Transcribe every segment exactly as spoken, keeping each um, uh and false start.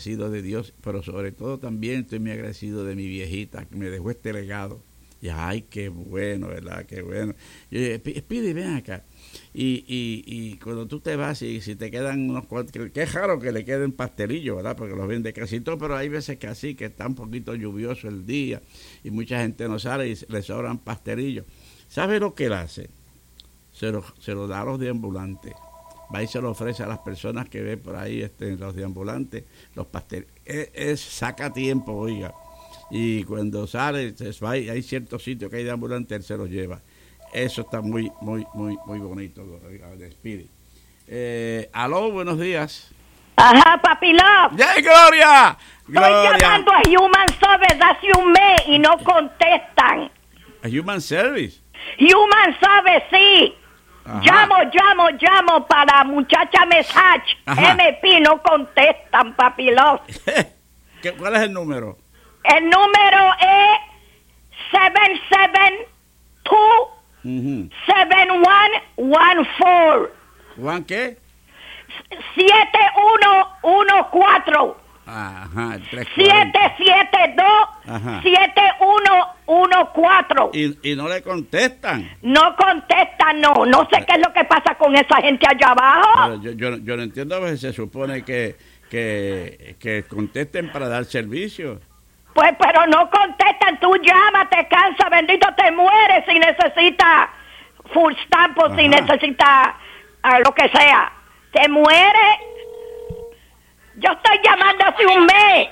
agradecido de Dios, pero sobre todo también estoy muy agradecido de mi viejita, que me dejó este legado. Y ay, qué bueno, ¿verdad? Qué bueno. Yo dije, Speedy, ven acá. Y, y, y cuando tú te vas y si te quedan unos cuantos, que, que es raro que le queden pastelillos, ¿verdad? Porque los vende casi todo, pero hay veces que así, que está un poquito lluvioso el día y mucha gente no sale y le sobran pastelillos. ¿Sabe lo que él hace? Se lo, se lo da a los deambulantes. Va y se lo ofrece a las personas que ve por ahí, este, los deambulantes, los pasteles. Es, es, saca tiempo, oiga. Y cuando sale, se va, hay ciertos sitios que hay deambulantes, él se los lleva. Eso está muy, muy, muy, muy bonito, de Speedy. Eh, aló, buenos días. Ajá, papi Love. ¡Ya, Gloria! Gloria. Estoy llamando a Human Service hace un mes y no contestan. ¿A Human Service? Human Service, sí. Ajá. Llamo, llamo, llamo para muchacha Message. M P, no contestan, papi Love. ¿Cuál es el número? El número es siete siete dos, siete uno uno cuatro. ¿Juan qué? siete uno uno cuatro. Ajá, siete siete dos, siete uno uno cuatro. ¿Y, ¿Y no le contestan? No contestan, no. No sé qué es lo que pasa con esa gente allá abajo. Yo, yo, yo no entiendo, a veces se supone que, que, que contesten para dar servicio. Pues, pero no contestan. Tú llamas, te cansas, bendito, te mueres si necesitas full stamp o si necesitas uh, lo que sea. Te mueres. Yo estoy llamando hace un mes.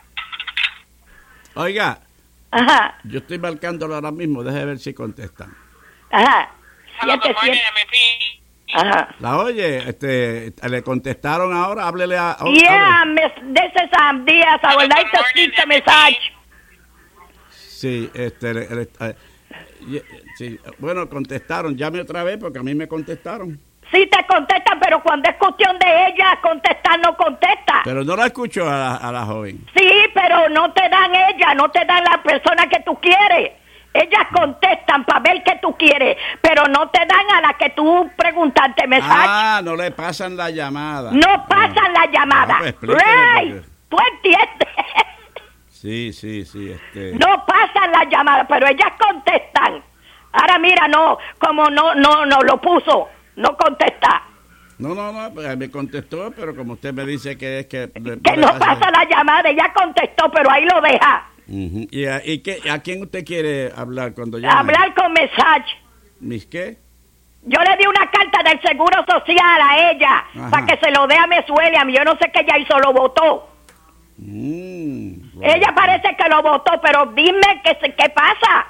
Oiga. Ajá. Yo estoy marcándolo ahora mismo. Deje ver si contestan. Ajá. Siete, siete. Ajá. La oye, este, le contestaron ahora. Háblele a. a yeah, miss, this is um, Díaz. I would like to speak to Message. Sí, este, el, el, el, sí, bueno, contestaron. Llame otra vez porque a mí me contestaron. Sí te contestan, pero cuando es cuestión de ella, contestar no contesta. Pero no la escucho a la, a la joven. Sí, pero no te dan ella, no te dan la persona que tú quieres. Ellas contestan para ver qué tú quieres, pero no te dan a la que tú preguntaste mensaje. Ah, no le pasan la llamada. No pasan no. la llamada. Ah, pues Ray, ¿tú entiendes? Sí, sí, sí. Este... No pasan la llamada, pero ellas contestan. Ahora mira, no, como no, no, no lo puso. No contesta. No, no, no, pues me contestó, pero como usted me dice que es que... Que no pasa la llamada, ella contestó, pero ahí lo deja. Uh-huh. ¿Y, a, y qué, a quién usted quiere hablar cuando llame? Hablar con Message. ¿Mis qué? Yo le di una carta del Seguro Social a ella, para que se lo dé a Miss William. Yo no sé qué ella hizo, lo votó. Mm, bueno. Ella parece que lo votó, pero dime qué, qué pasa.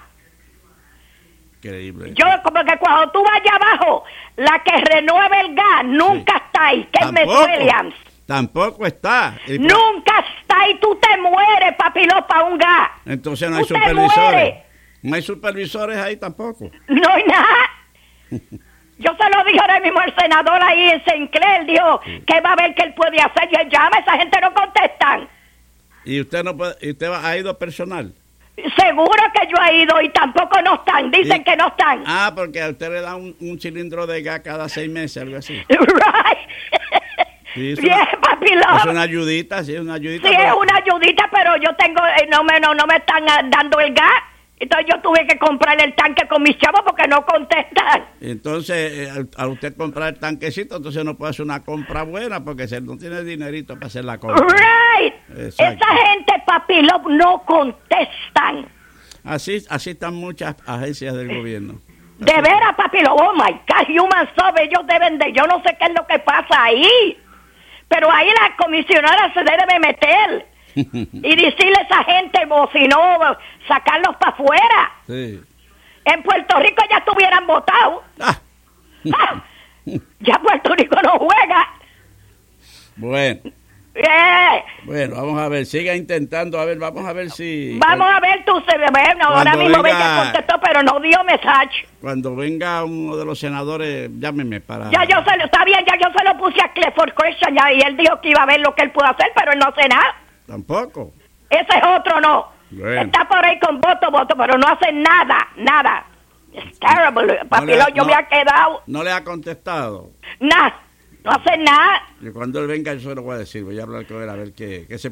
Increíble. Yo, como que cuando tú vayas abajo, la que renueve el gas nunca sí. está ahí, que es Miss Williams. Tampoco está. Y nunca está ahí, tú te mueres, papiló, para un gas. Entonces no hay tú supervisores. No hay supervisores ahí tampoco. No hay nada. Yo se lo dije ahora mismo al senador ahí en Saint Clair, dijo sí. que va a ver qué él puede hacer. Y él llama, esa gente no contestan. ¿Y usted no puede, y usted ha ido personal? Seguro que yo he ido y tampoco no están, dicen y, que no están. Ah, porque a usted le dan un, un cilindro de gas cada seis meses, algo así. Right. Sí, es, yeah, una, papi, es una ayudita, sí, es una ayudita. Sí, pero... es una ayudita, pero yo tengo, no me, no, no me están dando el gas. Entonces yo tuve que comprar el tanque con mis chavos porque no contestan. Entonces, eh, al usted comprar el tanquecito, entonces no puede hacer una compra buena porque se no tiene dinerito para hacer la compra. Right. Exacto. Esa gente, papi, no contestan. Así, así están muchas agencias del gobierno. Así de veras, papi, oh my God, Human Service, ellos deben de, yo no sé qué es lo que pasa ahí. Pero ahí la comisionada se debe meter. Y decirle a esa gente, o si no, sacarlos para afuera. Sí. En Puerto Rico ya estuvieran votados. Ah. Ah, ya Puerto Rico no juega. Bueno. Eh. Bueno, vamos a ver, siga intentando, a ver, vamos a ver si... Vamos a ver, tú se ve, bueno, ahora mismo venga, ven que contestó, pero no dio mensaje. Cuando venga uno de los senadores, llámeme para... Ya yo se lo, está bien, ya yo se lo puse a Clifford Christian ya, y él dijo que iba a ver lo que él pudo hacer, pero él no hace nada. Tampoco. Ese es otro, no. Bueno. Está por ahí con voto, voto, pero no hace nada, nada. Es terrible, no papi, ha, yo no, me ha quedado... ¿No le ha contestado? Nada, no hace nada. Y cuando él venga yo se lo voy a decir, voy a hablar con él a ver qué, qué se